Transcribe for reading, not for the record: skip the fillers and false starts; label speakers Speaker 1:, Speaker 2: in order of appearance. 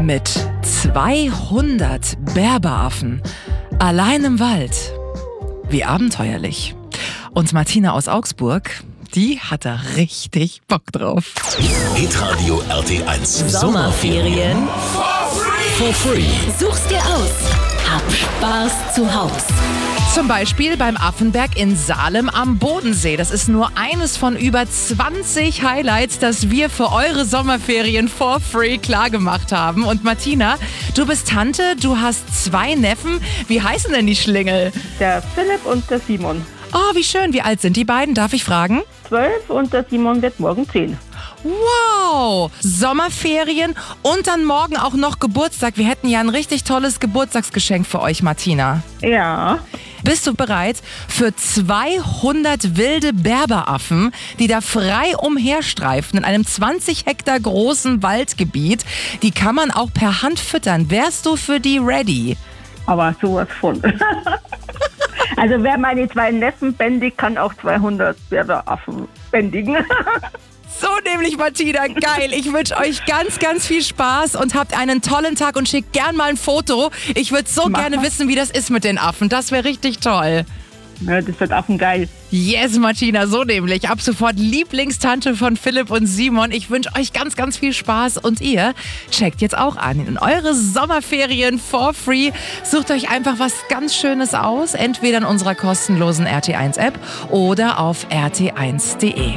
Speaker 1: mit 200 Berberaffen allein im Wald. Wie abenteuerlich. Und Martina aus Augsburg, die hat da richtig Bock drauf.
Speaker 2: Hitradio RT1
Speaker 3: Sommerferien
Speaker 2: for free.
Speaker 3: such's dir aus. Hab Spaß zu Haus.
Speaker 1: Zum Beispiel beim Affenberg in Salem am Bodensee. Das ist nur eines von über 20 Highlights, das wir für eure Sommerferien for free klargemacht haben. Und Martina, du bist Tante, du hast 2 Neffen. Wie heißen denn die Schlingel?
Speaker 4: Der Philipp und der Simon.
Speaker 1: Oh, wie schön. Wie alt sind die beiden? Darf ich fragen?
Speaker 4: 12 und der Simon wird morgen 10.
Speaker 1: Wow! Sommerferien und dann morgen auch noch Geburtstag. Wir hätten ja ein richtig tolles Geburtstagsgeschenk für euch, Martina.
Speaker 4: Ja.
Speaker 1: Bist du bereit für 200 wilde Berberaffen, die da frei umherstreifen in einem 20 Hektar großen Waldgebiet? Die kann man auch per Hand füttern. Wärst du für die ready?
Speaker 4: Aber sowas von. Also wer meine 2 Neffen bändigt, kann auch 200 Berberaffen bändigen.
Speaker 1: So nämlich, Martina, geil. Ich wünsche euch ganz, ganz viel Spaß und habt einen tollen Tag und schickt gern mal ein Foto. Ich würde so gerne wissen, wie das ist mit den Affen. Das wäre richtig toll.
Speaker 4: Ja, das wird affengeil.
Speaker 1: Yes, Martina, so nämlich. Ab sofort Lieblingstante von Philipp und Simon. Ich wünsche euch ganz, ganz viel Spaß und ihr checkt jetzt auch an in eure Sommerferien for free. Sucht euch einfach was ganz Schönes aus, entweder in unserer kostenlosen RT1-App oder auf rt1.de.